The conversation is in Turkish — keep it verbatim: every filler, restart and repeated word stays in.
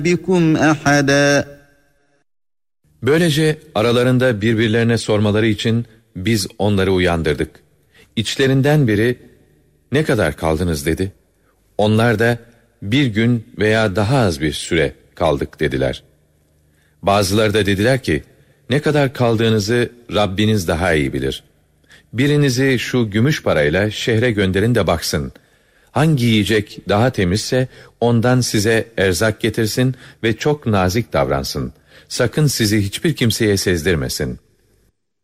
بكم أحدا. Böylece aralarında birbirlerine sormaları için biz onları uyandırdık. İçlerinden biri, "Ne kadar kaldınız?" dedi. Onlar da, "Bir gün veya daha az bir süre kaldık." dediler. Bazıları da dediler ki, "Ne kadar kaldığınızı Rabbiniz daha iyi bilir. Birinizi şu gümüş parayla şehre gönderin de baksın. Hangi yiyecek daha temizse ondan size erzak getirsin ve çok nazik davransın. Sakın sizi hiçbir kimseye sezdirmesin."